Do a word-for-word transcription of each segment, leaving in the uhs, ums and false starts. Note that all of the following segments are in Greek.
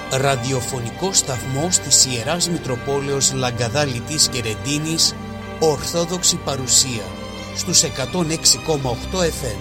ραδιοφωνικό σταθμός της Ιεράς Μητροπόλεως Λαγκαδάλητης και Ρεντίνης, Ορθόδοξη παρουσία, στους εκατόν έξι κόμμα οκτώ εφ εμ.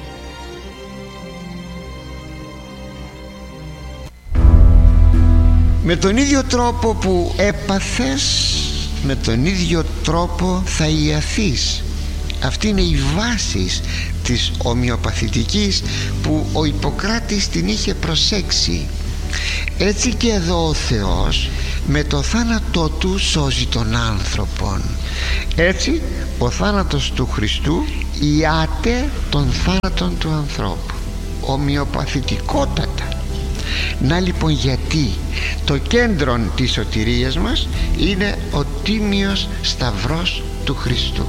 Με τον ίδιο τρόπο που έπαθες, με τον ίδιο τρόπο θα ιαθείς. Αυτή είναι η βάση της ομοιοπαθητικής που ο Ιπποκράτης την είχε προσέξει. Έτσι και εδώ ο Θεός με το θάνατό του σώζει τον άνθρωπον. Έτσι ο θάνατος του Χριστού ιάται τον θάνατον του ανθρώπου ομοιοπαθητικότατα. Να λοιπόν γιατί το κέντρο της σωτηρίας μας είναι ο τίμιος σταυρός του Χριστού.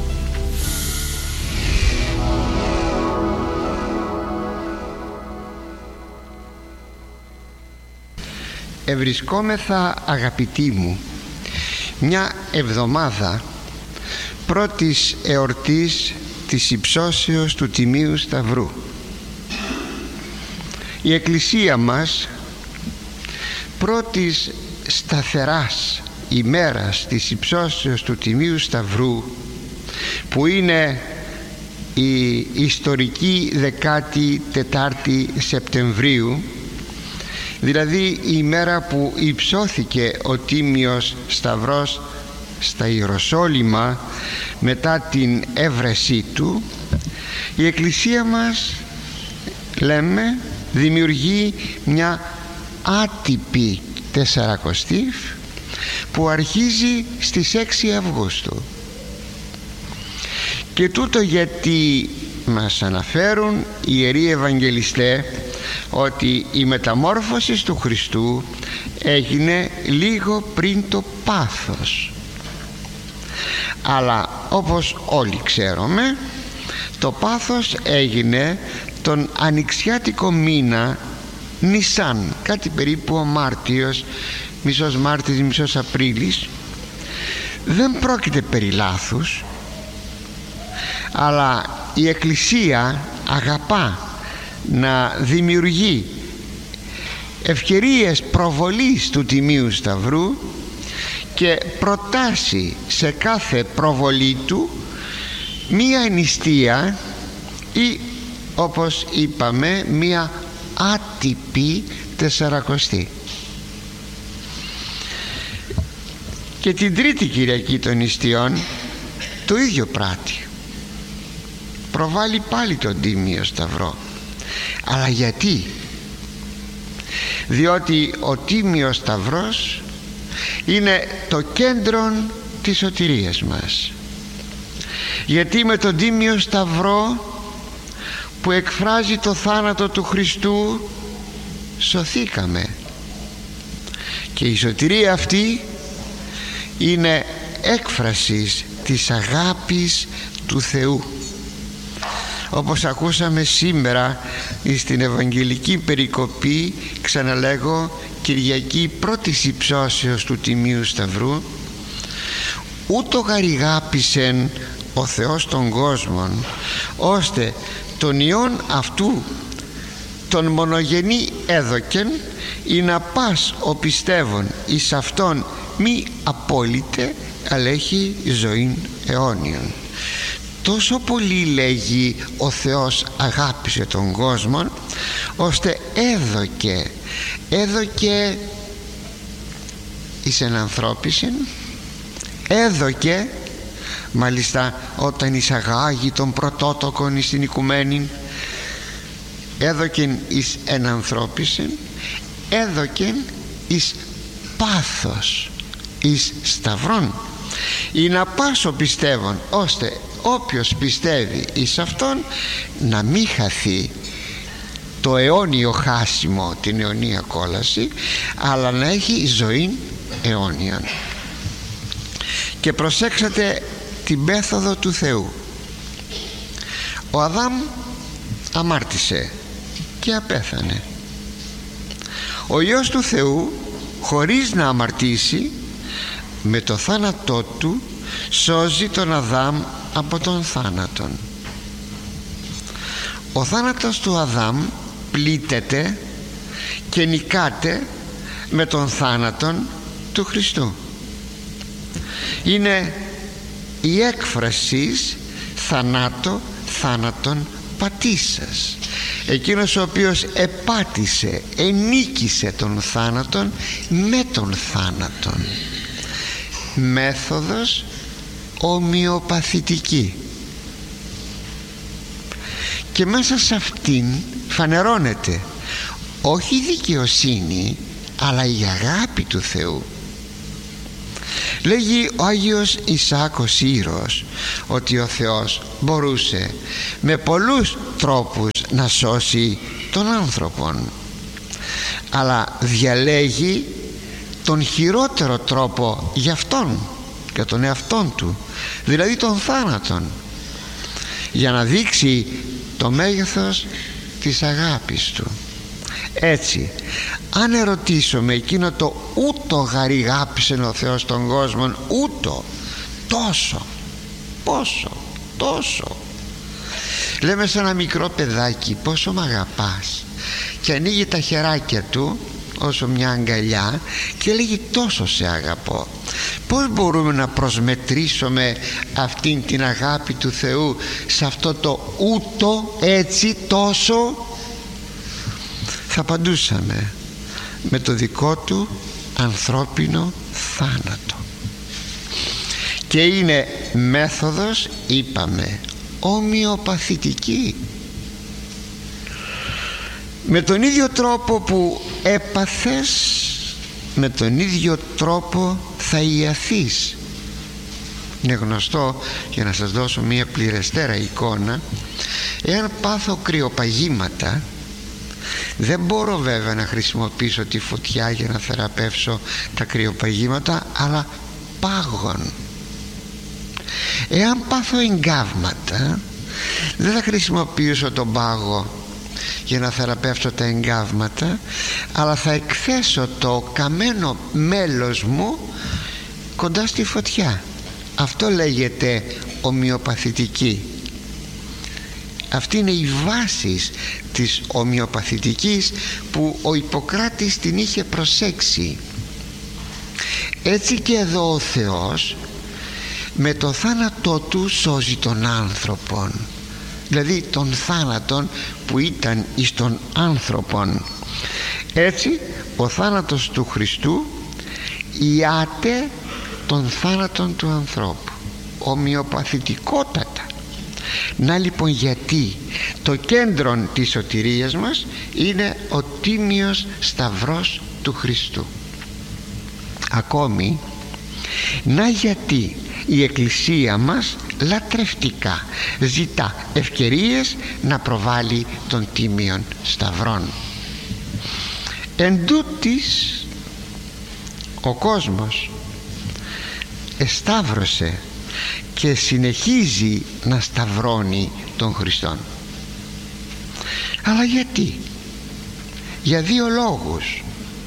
Ευρισκόμεθα, αγαπητοί μου, μια εβδομάδα πρώτης εορτής της υψώσεως του Τιμίου Σταυρού. Η Εκκλησία μας πρώτης σταθεράς ημέρας της υψώσεως του Τιμίου Σταυρού, που είναι η ιστορική δεκάτη τετάρτη Σεπτεμβρίου, δηλαδή η ημέρα που υψώθηκε ο Τίμιος Σταυρός στα Ιεροσόλυμα μετά την έβρεσή του, η Εκκλησία μας, λέμε, δημιουργεί μια άτυπη τεσσαρακοστή που αρχίζει στις έξι Αυγούστου. Και τούτο γιατί μας αναφέρουν οι Ιεροί Ευαγγελιστές ότι η μεταμόρφωση του Χριστού έγινε λίγο πριν το πάθος. Αλλά όπως όλοι ξέρουμε, το πάθος έγινε τον ανοιξιάτικο μήνα Νισάν, κάτι περίπου ο Μάρτιος, μισός Μάρτης, μισός Απρίλης. Δεν πρόκειται περί λάθους, αλλά η Εκκλησία αγαπά να δημιουργεί ευκαιρίες προβολής του Τιμίου Σταυρού και προτάσει σε κάθε προβολή του μία νηστεία ή, όπως είπαμε, μία άτυπη τεσσαρακοστή. Και την τρίτη Κυριακή των νηστείων το ίδιο πράττει, προβάλλει πάλι τον Τίμιο Σταυρό. Αλλά γιατί? Διότι ο Τίμιος Σταυρός είναι το κέντρο της σωτηρίας μας. Γιατί με τον Τίμιο Σταυρό που εκφράζει το θάνατο του Χριστού σωθήκαμε. Και η σωτηρία αυτή είναι έκφραση της αγάπης του Θεού. Όπως ακούσαμε σήμερα στην Ευαγγελική περικοπή, ξαναλέγω, Κυριακή πρώτης υψώσεως του Τιμίου Σταυρού, ούτω γαριγάπησεν ο Θεός των κόσμων, ώστε τον Υιόν αυτού τον μονογενή έδωκεν, ή να πας ο πιστεύων εις αυτόν μη απόλυτε, αλλά έχει ζωήν αιώνιον. Τόσο πολύ, λέγει, ο Θεός αγάπησε τον κόσμο, ώστε έδωκε έδωκε εις ενανθρώπισιν, έδωκε μάλιστα όταν εισαγάγει τον πρωτότοκον εις την οικουμένη, έδωκεν εις ενανθρώπισιν, έδωκεν εις πάθος, εις σταυρόν, ή να πάσω πιστεύων, ώστε όποιος πιστεύει εις αυτόν να μην χαθεί το αιώνιο χάσιμο, την αιωνία κόλαση, αλλά να έχει ζωή αιώνια. Και προσέξατε την μέθοδο του Θεού. Ο Αδάμ αμάρτησε και απέθανε. Ο Υιός του Θεού, χωρίς να αμαρτήσει, με το θάνατό του σώζει τον Αδάμ από τον θάνατον. Ο θάνατος του Αδάμ πλήττεται και νικάται με τον θάνατον του Χριστού. Είναι η έκφραση θανάτω θάνατον πατήσας, εκείνος ο οποίος επάτησε, ενίκησε τον θάνατον με τον θάνατον. Μέθοδος ομοιοπαθητική, και μέσα σε αυτήν φανερώνεται όχι η δικαιοσύνη αλλά η αγάπη του Θεού. Λέγει ο Άγιος Ισαάκ ο Σύρος ότι ο Θεός μπορούσε με πολλούς τρόπους να σώσει τον άνθρωπον, αλλά διαλέγει τον χειρότερο τρόπο για αυτόν και τον εαυτόν του, δηλαδή τον θάνατον, για να δείξει το μέγεθος της αγάπης του. Έτσι, αν ερωτήσουμε εκείνο το ούτω γαριγάπησε ο Θεός τον κόσμο, ούτω, τόσο, πόσο, τόσο. Λέμε σε ένα μικρό παιδάκι πόσο μ' αγαπάς, και ανοίγει τα χεράκια του όσο μια αγκαλιά και λέγει τόσο σε αγαπώ. Πώς μπορούμε να προσμετρήσουμε αυτήν την αγάπη του Θεού σε αυτό το ούτω, έτσι, τόσο? Θα απαντούσαμε με το δικό του ανθρώπινο θάνατο. Και είναι μέθοδος, είπαμε, ομοιοπαθητική. Με τον ίδιο τρόπο που έπαθες, με τον ίδιο τρόπο θα ιαθείς. Είναι γνωστό, για να σας δώσω μια πληρεστέρα εικόνα, εάν πάθω κρυοπαγήματα, δεν μπορώ βέβαια να χρησιμοποιήσω τη φωτιά για να θεραπεύσω τα κρυοπαγήματα, αλλά πάγων. Εάν πάθω εγκάβματα, δεν θα χρησιμοποιήσω τον πάγο για να θεραπεύσω τα εγκάβματα, αλλά θα εκθέσω το καμένο μέλος μου κοντά στη φωτιά. Αυτό λέγεται ομοιοπαθητική. Αυτή είναι η βάση της ομοιοπαθητικής που ο Ιπποκράτης την είχε προσέξει. Έτσι και εδώ ο Θεός με το θάνατό του σώζει τον άνθρωπον, δηλαδή τον θάνατον που ήταν εις τον άνθρωπον. Έτσι ο θάνατος του Χριστού ιάται τον θάνατον του ανθρώπου ομοιοπαθητικότατα. Να λοιπόν γιατί το κέντρο της σωτηρίας μας είναι ο τίμιος σταυρός του Χριστού. Ακόμη να γιατί η Εκκλησία μας λατρευτικά ζητά ευκαιρίες να προβάλλει τον τίμιον σταυρόν. Εν τούτης, ο κόσμος εσταύρωσε και συνεχίζει να σταυρώνει τον Χριστόν. Αλλά γιατί? Για δύο λόγους.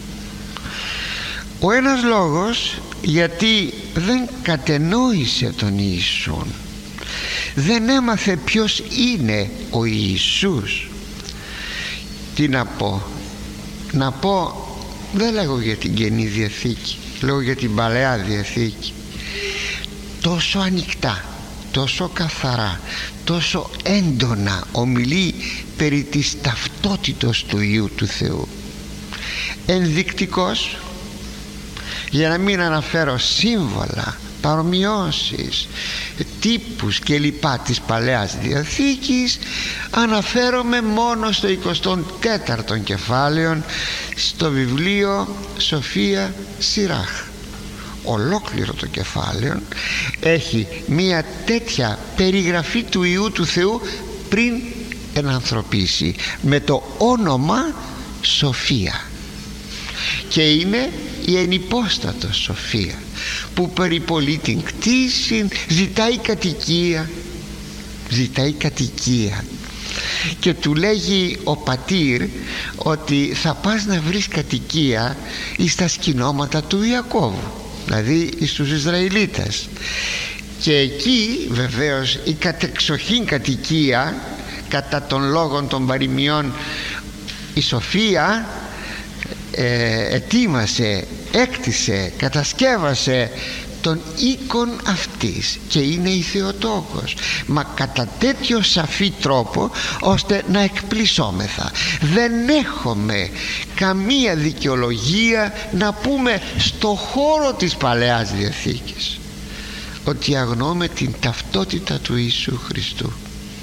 Ο ένας λόγος, γιατί δεν κατενόησε τον Ιησούν, δεν έμαθε ποιος είναι ο Ιησούς. Τι να πω? Να πω, δεν λέγω για την Καινή Διαθήκη, λέγω για την Παλαιά Διαθήκη. Τόσο ανοιχτά, τόσο καθαρά, τόσο έντονα ομιλεί περί της ταυτότητος του Υιού του Θεού. Ενδεικτικός, για να μην αναφέρω σύμβολα, παρομοιώσεις, τύπους και λοιπά της Παλαιάς Διαθήκης, αναφέρομαι μόνο στο εικοστό τέταρτο κεφάλαιο, στο βιβλίο Σοφία Σιράχ. Ολόκληρο το κεφάλαιο έχει μία τέτοια περιγραφή του Υιού του Θεού πριν ενανθρωπίσει, με το όνομα Σοφία, και είναι η ενυπόστατος Σοφία που περιπολεί την κτήση, ζητάει κατοικία, ζητάει κατοικία και του λέγει ο πατήρ ότι θα πας να βρεις κατοικία εις τα σκηνώματα του Ιακώβου, δηλαδή εις τους Ισραηλίτες, και εκεί βεβαίως η κατεξοχήν κατοικία κατά των λόγων των παροιμιών, η Σοφία ε, ετοίμασε, έκτισε, κατασκεύασε τον οίκον αυτής και είναι η Θεοτόκος, μα κατά τέτοιο σαφή τρόπο ώστε να εκπλησόμεθα. Δεν έχουμε καμία δικαιολογία να πούμε στο χώρο της Παλαιάς Διαθήκης ότι αγνοούμε την ταυτότητα του Ιησού Χριστού.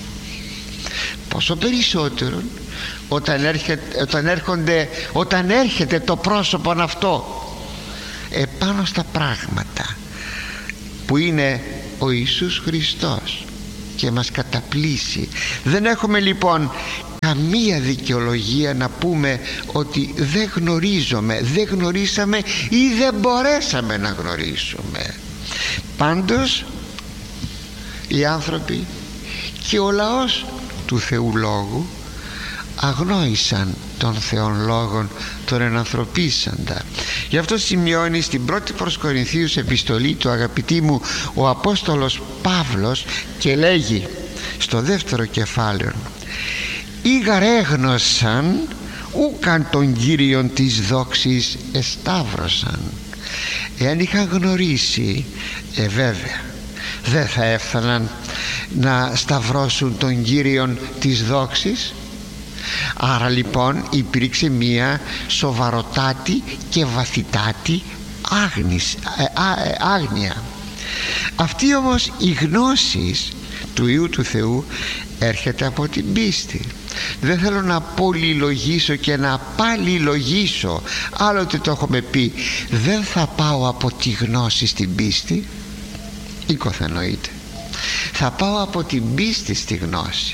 Πόσο περισσότερο όταν έρχεται, όταν έρχονται, όταν έρχεται το πρόσωπο αυτό επάνω στα πράγματα που είναι ο Ιησούς Χριστός και μας καταπλήσει. Δεν έχουμε λοιπόν καμία δικαιολογία να πούμε ότι δεν γνωρίζουμε, δεν γνωρίσαμε ή δεν μπορέσαμε να γνωρίσουμε. Πάντως οι άνθρωποι και ο λαός του Θεού Λόγου αγνόησαν των Θεών Λόγων, τον ενανθρωπίσαντα. Γι' αυτό σημειώνει στην πρώτη προς Κορινθίους επιστολή του, αγαπητοί μου, ο Απόστολος Παύλος και λέγει στο δεύτερο κεφάλαιο: «Ήγαρ έγνωσαν ούκαν τον Κύριον της δόξης εσταύρωσαν». Εάν είχαν γνωρίσει, ε βέβαια δεν θα έφταναν να σταυρώσουν τον Κύριον της δόξης. Άρα λοιπόν υπήρξε μία σοβαροτάτη και βαθυτάτη άγνης, ε, α, άγνοια. Αυτή όμως η γνώση του Υιού του Θεού έρχεται από την πίστη. Δεν θέλω να πολυλογήσω και να παλιλογήσω, άλλοτε το έχουμε πει. Δεν θα πάω από τη γνώση στην πίστη, οικοθενοείται. Θα πάω από την πίστη στη γνώση.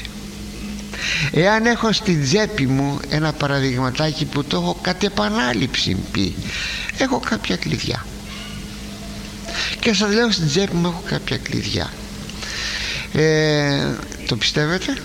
Εάν έχω στην τσέπη μου ένα παραδειγματάκι που το έχω κατ' επανάληψη πει, έχω κάποια κλειδιά και σας λέω στην τσέπη μου έχω κάποια κλειδιά, ε, το πιστεύετε?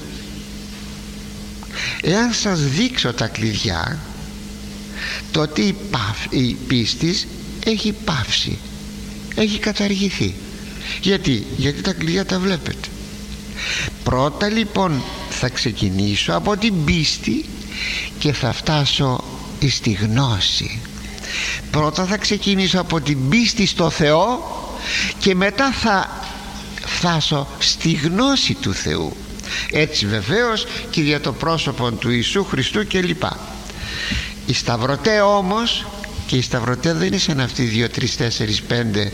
Εάν σας δείξω τα κλειδιά, τότε η, παύ, η πίστης έχει πάυσει, έχει καταργηθεί. Γιατί? Γιατί τα κλειδιά τα βλέπετε. Πρώτα λοιπόν θα ξεκινήσω από την πίστη και θα φτάσω στη γνώση. Πρώτα θα ξεκινήσω από την πίστη στο Θεό και μετά θα φτάσω στη γνώση του Θεού. Έτσι βεβαίως και για το πρόσωπο του Ιησού Χριστού και λοιπά. Οι σταυρωτέ όμως, και οι σταυρωτέ δεν ήσαν αυτοί δύο, τρεις, τέσσερις, πέντε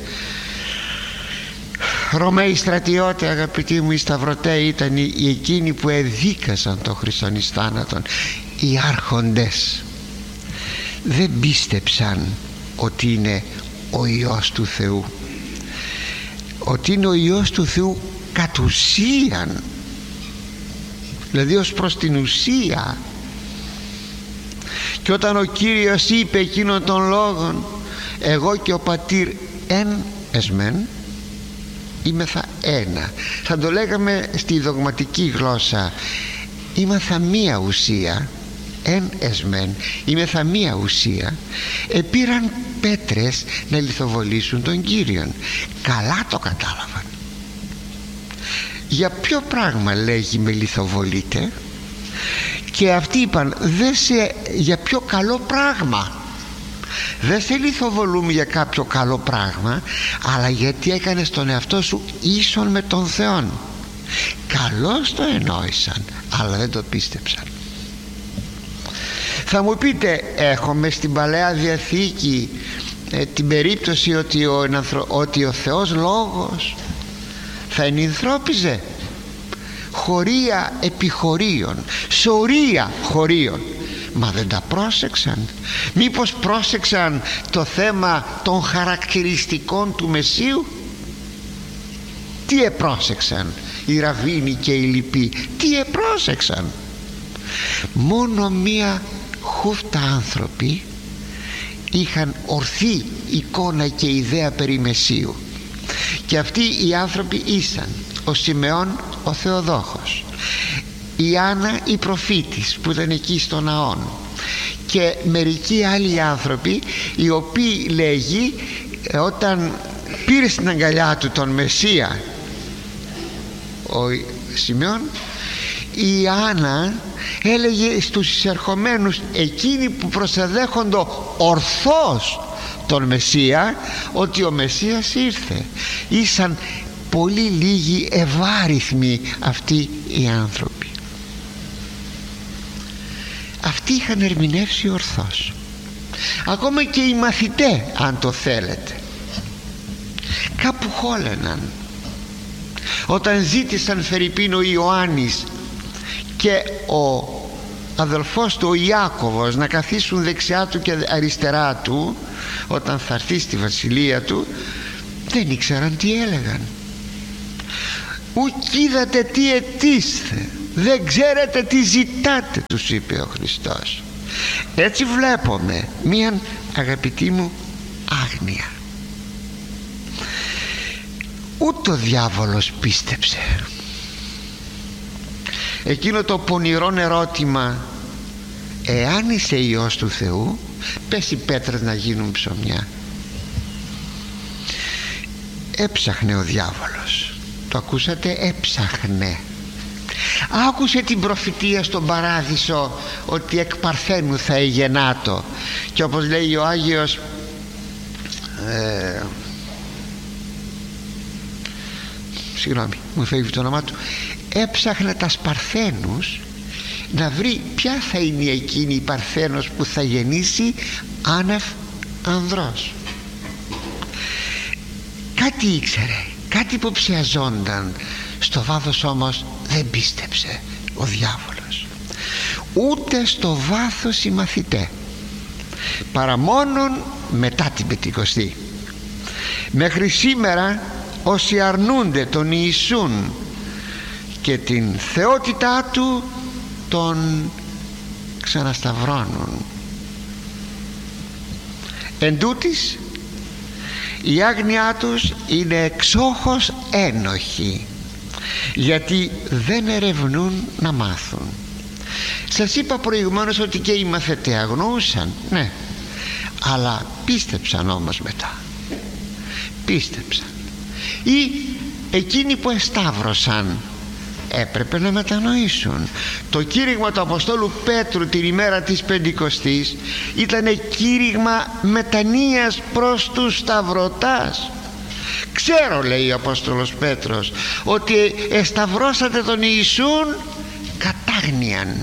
Ρωμαίοι στρατιώτες, αγαπητοί μου. Οι σταυρωτέ ήταν οι, οι εκείνοι που εδίκασαν τον Χριστόν εις θάνατον. Οι άρχοντες δεν πίστεψαν ότι είναι ο Υιός του Θεού, ότι είναι ο Υιός του Θεού κατ' ουσίαν, δηλαδή ως προς την ουσία. Και όταν ο Κύριος είπε εκείνον των λόγων, εγώ και ο πατήρ εν εσμεν, είμεθα ένα, θα το λέγαμε στη δογματική γλώσσα, είμεθα μία ουσία, εν εσμεν, είμεθα μία ουσία. Επήραν πέτρες να λιθοβολήσουν τον Κύριον. Καλά το κατάλαβαν. Για ποιο πράγμα λέγει με λιθοβολείτε? Και αυτοί είπαν, δεν σε, για ποιο καλό πράγμα. Δεν σε λιθοβολούμε για κάποιο καλό πράγμα, αλλά γιατί έκανες τον εαυτό σου ίσον με τον Θεόν. Καλώς το εννοήσαν, αλλά δεν το πίστεψαν. Θα μου πείτε, έχουμε στην Παλαιά Διαθήκη ε, την περίπτωση ότι ο, ότι ο Θεός Λόγος θα ενυνθρώπιζε? Χωρία επιχωρίων, σωρία χωρίων. Μα δεν τα πρόσεξαν? Μήπως πρόσεξαν το θέμα των χαρακτηριστικών του Μεσσίου? Τι επρόσεξαν οι ραβίνοι και οι λοιποί? Τι επρόσεξαν? Μόνο μία χούφτα άνθρωποι είχαν ορθή εικόνα και ιδέα περί Μεσσίου, και αυτοί οι άνθρωποι ήσαν ο Σιμεών ο Θεοδόχος, η Άννα η προφήτης που ήταν εκεί στο ναόν, και μερικοί άλλοι άνθρωποι, οι οποίοι λέγει όταν πήρε στην αγκαλιά του τον Μεσσία ο Σιμεών, η Άννα έλεγε στους εισερχομένους, εκείνοι που προσεδέχοντο ορθώς τον Μεσσία, ότι ο Μεσσίας ήρθε. Ήσαν πολύ λίγοι, ευάριθμοι αυτοί οι άνθρωποι. Αυτοί είχαν ερμηνεύσει ορθώς. Ακόμα και οι μαθητές, αν το θέλετε, κάπου χόλαιναν όταν ζήτησαν φερειπίν ο Ιωάννης και ο αδελφός του ο Ιάκωβος να καθίσουν δεξιά του και αριστερά του όταν θα έρθει στη βασιλεία του. Δεν ήξεραν τι έλεγαν. Ουκ είδατε τι αιτήστε, δεν ξέρετε τι ζητάτε, τους είπε ο Χριστός. Έτσι βλέπουμε μίαν, αγαπητοί μου, άγνοια. Ούτε ο διάβολος πίστεψε. Εκείνο το πονηρό ερώτημα, εάν είσαι Υιός του Θεού, πες οι πέτρες να γίνουν ψωμιά. Έψαχνε ο διάβολος. Το ακούσατε, έψαχνε. Άκουσε την προφητεία στον παράδεισο ότι εκ παρθένου θα εγεννάτο, και όπως λέει ο Άγιος ε, συγγνώμη μου φεύγει το όνομά του, έψαχνε τα Παρθένους να βρει ποια θα είναι εκείνη η Παρθένος που θα γεννήσει άνευ ανδρός. Κάτι ήξερε, κάτι που ψιαζόνταν. Στο βάθος όμως δεν πίστεψε ο διάβολος, ούτε στο βάθος οι μαθητές, παρά μόνον μετά την Πεντηκοστή. Μέχρι σήμερα όσοι αρνούνται τον Ιησούν και την θεότητά του, τον ξανασταυρώνουν. Εν τούτοις, η άγνοιά τους είναι εξόχως ένοχη, γιατί δεν ερευνούν να μάθουν. Σας είπα προηγουμένως ότι και οι μαθητές αγνοούσαν, ναι, αλλά πίστεψαν όμως μετά. Πίστεψαν. Ή εκείνοι που εσταύρωσαν έπρεπε να μετανοήσουν. Το κήρυγμα του Αποστόλου Πέτρου την ημέρα της Πεντηκοστής ήταν κήρυγμα μετανοίας προς τους σταυρωτάς. Ξέρω, λέει ο Απόστολος Πέτρος, ότι εσταυρώσατε τον Ιησούν κατάγνοιαν,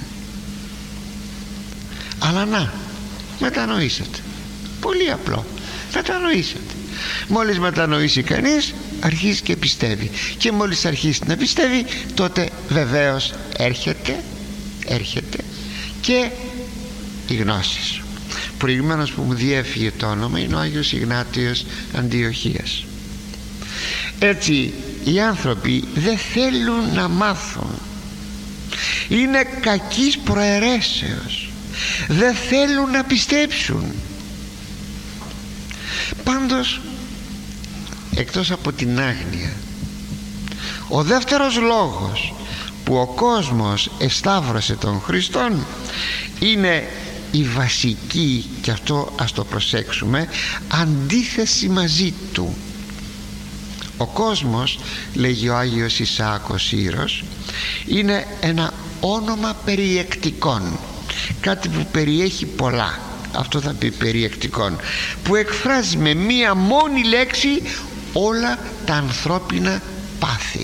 αλλά να μετανοήσατε. Πολύ απλό, μετανοήσατε. Μόλις μετανοήσει κανείς, αρχίζει και πιστεύει, και μόλις αρχίσει να πιστεύει, τότε βεβαίως έρχεται έρχεται και η γνώση σου. Προηγουμένως που μου διέφυγε το όνομα είναι ο Άγιος Ιγνάτιος Αντιοχίας. Έτσι οι άνθρωποι δεν θέλουν να μάθουν, είναι κακής προαιρέσεως, δεν θέλουν να πιστέψουν. Πάντως, εκτός από την άγνοια, ο δεύτερος λόγος που ο κόσμος εσταύρωσε τον Χριστόν είναι η βασική, και αυτό ας το προσέξουμε, αντίθεση μαζί του. Ο κόσμος, λέγει ο Άγιος Ισαάκος Ήρος, είναι ένα όνομα περιεκτικών, κάτι που περιέχει πολλά. Αυτό θα πει περιεκτικών, που εκφράζει με μία μόνη λέξη όλα τα ανθρώπινα πάθη.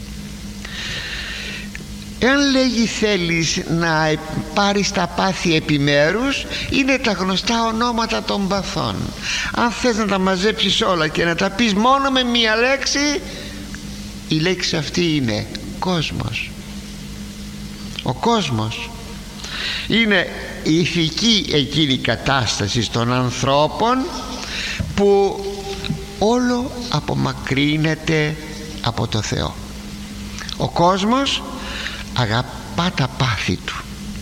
Εάν λέγει θέλεις να πάρεις τα πάθη επιμέρους, είναι τα γνωστά ονόματα των παθών. Αν θες να τα μαζέψεις όλα και να τα πεις μόνο με μία λέξη, η λέξη αυτή είναι κόσμος. Ο κόσμος είναι η ηθική εκείνη κατάσταση των ανθρώπων που όλο απομακρύνεται από το Θεό. Ο κόσμος αγαπά τα πάθη του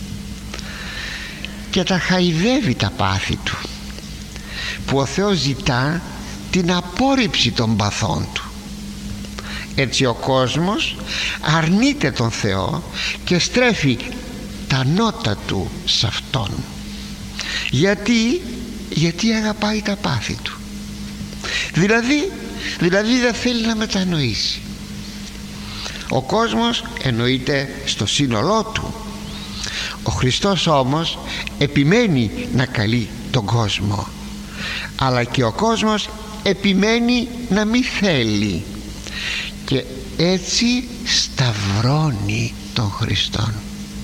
και τα χαϊδεύει τα πάθη του, που ο Θεός ζητά την απόρριψη των παθών του. Έτσι ο κόσμος αρνείται τον Θεό και στρέφει τα νότα του σε Αυτόν. Γιατί, γιατί αγαπάει τα πάθη του. Δηλαδή, δηλαδή δεν θέλει να μετανοήσει. Ο κόσμος εννοείται στο σύνολό του. Ο Χριστός όμως επιμένει να καλεί τον κόσμο, αλλά και ο κόσμος επιμένει να μην θέλει, και έτσι σταυρώνει τον Χριστόν.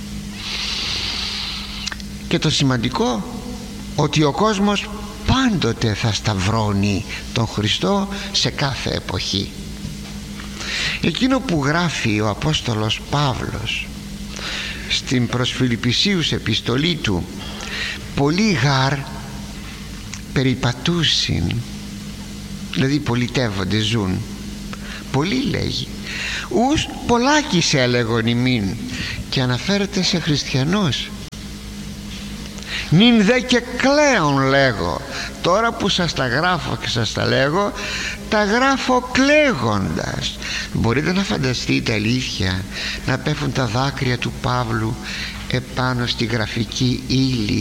Και το σημαντικό, ότι ο κόσμος πάντοτε θα σταυρώνει τον Χριστό σε κάθε εποχή. Εκείνο που γράφει ο Απόστολος Παύλος στην προς Φιλιππισίους επιστολή του, πολύ γάρ περιπατούσιν, δηλαδή πολιτεύονται, ζουν, πολύ λέγει, ους πολλάκις έλεγον ημίν, και αναφέρεται σε χριστιανούς. Νυν δε και κλαίον λέγω. Τώρα που σας τα γράφω και σας τα λέγω, τα γράφω κλαίγοντας. Μπορείτε να φανταστείτε, αλήθεια, να πέφτουν τα δάκρυα του Παύλου επάνω στη γραφική ύλη